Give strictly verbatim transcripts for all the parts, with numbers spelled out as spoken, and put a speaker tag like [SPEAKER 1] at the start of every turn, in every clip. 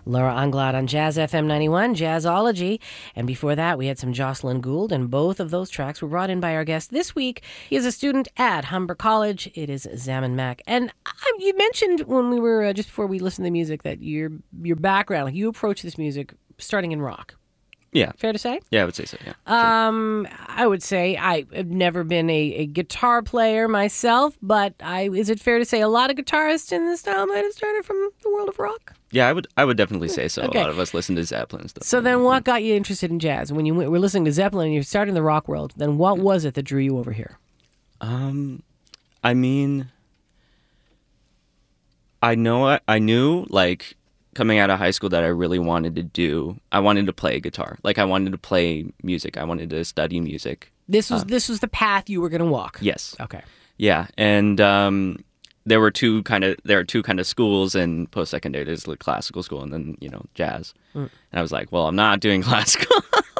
[SPEAKER 1] Laura Anglad on Jazz F M ninety-one, Jazzology. And before that, we had some Jocelyn Gould, and both of those tracks were brought in by our guest this week. He is a student at Humber College. It is Zaman Mac. And uh, you mentioned when we were, uh, just before we listened to the music, that your your background, like you approach this music starting in rock.
[SPEAKER 2] Yeah.
[SPEAKER 1] Fair to say?
[SPEAKER 2] Yeah, I would say so, yeah.
[SPEAKER 1] Um, sure. I would say I have never been a, a guitar player myself, but I is it fair to say a lot of guitarists in this style might have started from the world of rock?
[SPEAKER 2] Yeah, I would I would definitely say so.
[SPEAKER 1] Okay.
[SPEAKER 2] A lot of us listen to Zeppelin and stuff.
[SPEAKER 1] So then what got you interested in jazz? When you were listening to Zeppelin and you're starting the rock world, then what was it that drew you over here?
[SPEAKER 2] Um, I mean, I know I, I knew, like, coming out of high school that I really wanted to do, I wanted to play guitar. Like, I wanted to play music. I wanted to study music.
[SPEAKER 1] This was
[SPEAKER 2] uh,
[SPEAKER 1] this was the path you were going to walk.
[SPEAKER 2] Yes.
[SPEAKER 1] Okay.
[SPEAKER 2] Yeah, and um, there were two kind of there are two kind of schools in post secondary. There's the classical school and then you know jazz. Mm. And I was like, well, I'm not doing classical.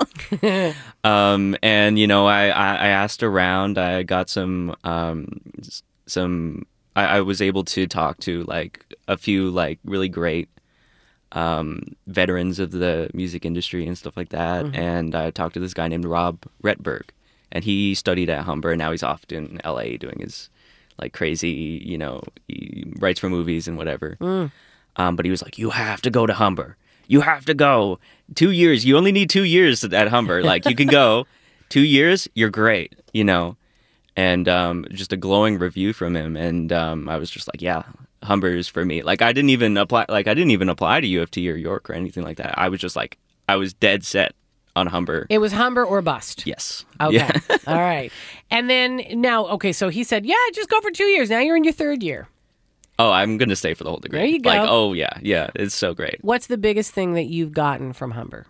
[SPEAKER 2] um, and you know, I, I I asked around. I got some um some. I, I was able to talk to like a few like really great um, veterans of the music industry and stuff like that. Mm-hmm. And I talked to this guy named Rob Retberg, and he studied at Humber, and now he's off in L A doing his like crazy, you know, he writes for movies and whatever. Mm. Um, but he was like, you have to go to Humber. You have to go. Two years. You only need two years at Humber. Like, you can go. Two years, you're great, you know. And um, just a glowing review from him. And um, I was just like, yeah, Humber is for me. Like, I didn't even apply. Like, I didn't even apply to U of T or York or anything like that. I was just like, I was dead set on Humber.
[SPEAKER 1] It was Humber or bust.
[SPEAKER 2] Yes.
[SPEAKER 1] Okay.
[SPEAKER 2] Yeah.
[SPEAKER 1] All right. And then now, okay, so he said, yeah, just go for two years. Now you're in your third year.
[SPEAKER 2] Oh, I'm going to stay for the whole degree.
[SPEAKER 1] There you go.
[SPEAKER 2] Like, oh, yeah. Yeah. It's so great.
[SPEAKER 1] What's the biggest thing that you've gotten from Humber?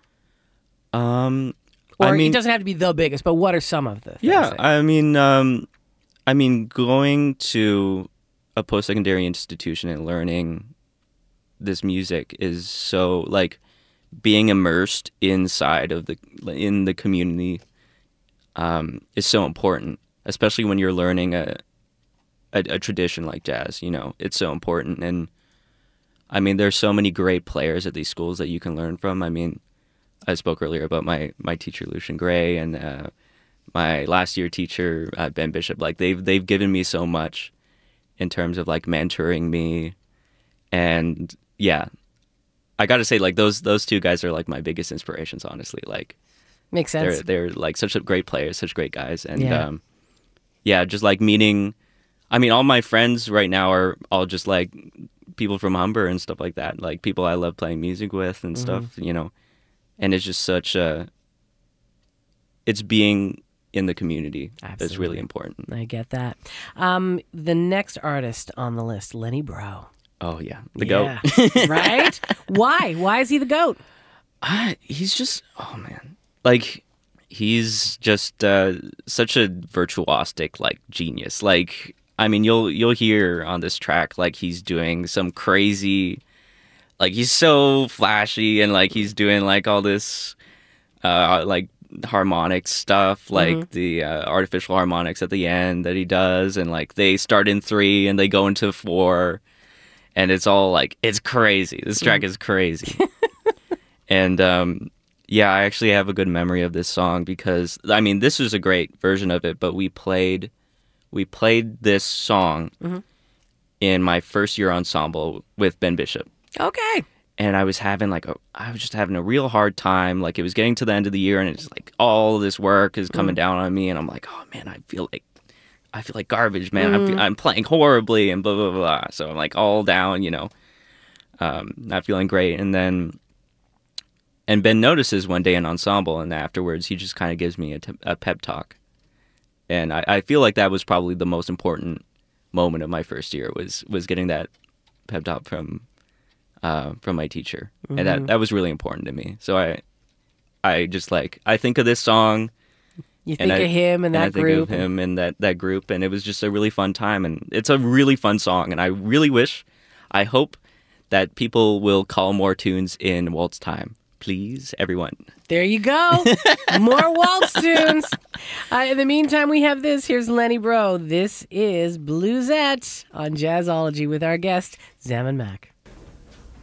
[SPEAKER 2] Um,
[SPEAKER 1] or
[SPEAKER 2] I mean,
[SPEAKER 1] it doesn't have to be the biggest, but what are some of the things?
[SPEAKER 2] Yeah.
[SPEAKER 1] That...
[SPEAKER 2] I mean, um, I mean, going to a post-secondary institution and learning this music is so, like, being immersed inside of the in the community um, is so important, especially when you're learning a, a a tradition like jazz. You know, it's so important, and I mean, there's so many great players at these schools that you can learn from. I mean, I spoke earlier about my my teacher Lucian Gray and uh, my last year teacher uh, Ben Bishop. Like they've they've given me so much in terms of like mentoring me, and yeah. I got to say, like, those those two guys are, like, my biggest inspirations, honestly. Like,
[SPEAKER 1] makes sense.
[SPEAKER 2] They're, they're like, such a great players, such great guys. And,
[SPEAKER 1] yeah.
[SPEAKER 2] Um, yeah, just, like, meeting... I mean, all my friends right now are all just, like, people from Humber and stuff like that. Like, people I love playing music with and mm-hmm. stuff, you know. And it's just such a... It's being in the community Absolutely. That's really important.
[SPEAKER 1] I get that. Um, the next artist on the list, Lenny Breau.
[SPEAKER 2] Oh, yeah. The
[SPEAKER 1] yeah.
[SPEAKER 2] GOAT.
[SPEAKER 1] Right? Why? Why is he the GOAT?
[SPEAKER 2] Uh, he's just, oh, man. Like, he's just uh, such a virtuosic, like, genius. Like, I mean, you'll you'll hear on this track, like, he's doing some crazy, like, he's so flashy and, like, he's doing, like, all this, uh, like, harmonic stuff, like mm-hmm. the uh, artificial harmonics at the end that he does. And, like, they start in three and they go into four. And it's all like, it's crazy. This track is crazy. and um, yeah, I actually have a good memory of this song because, I mean, this was a great version of it, but we played we played this song mm-hmm. in my first year ensemble with Ben Bishop.
[SPEAKER 1] Okay.
[SPEAKER 2] And I was having like, a, I was just having a real hard time. Like, it was getting to the end of the year and it's like, all this work is coming mm. down on me. And I'm like, oh man, I feel like, I feel like garbage, man. Mm. I'm, I'm playing horribly and blah, blah, blah. So I'm like all down, you know, um, not feeling great. And then, and Ben notices one day in ensemble and afterwards he just kind of gives me a, t- a pep talk. And I, I feel like that was probably the most important moment of my first year was, was getting that pep talk from, uh, from my teacher. Mm-hmm. And that, that was really important to me. So I, I just like, I think of this song.
[SPEAKER 1] You think and of I, him and that
[SPEAKER 2] and I think
[SPEAKER 1] group.
[SPEAKER 2] of him and that, that group, and it was just a really fun time, and it's a really fun song, and I really wish, I hope that people will call more tunes in waltz time. Please, everyone.
[SPEAKER 1] There you go. More waltz tunes. Uh, in the meantime, we have this. Here's Lenny Breau. This is Bluesette on Jazzology with our guest, Zaman Mac.